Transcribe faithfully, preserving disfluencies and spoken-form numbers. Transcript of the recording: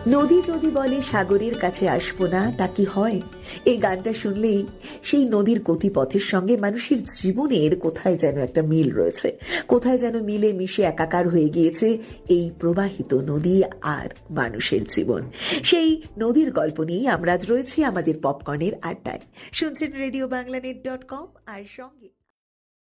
নদী যদি বলে সাগরের কাছে আসবো না, তা কি হয়? এই গানটা শুনলেই সেই নদীর গতিপথের সঙ্গে মানুষের জীবনের কোথায় যেন একটা মিল রয়েছে, কোথায় যেন মিলে মিশে একাকার হয়ে গিয়েছে এই প্রবাহিত নদী আর মানুষের জীবন। সেই নদীর গল্প নিয়েই আমরা আজ রয়েছি আমাদের পপকর্নের আড্ডায়। শুনছেন radio Bangla net dot com আর সঙ্গে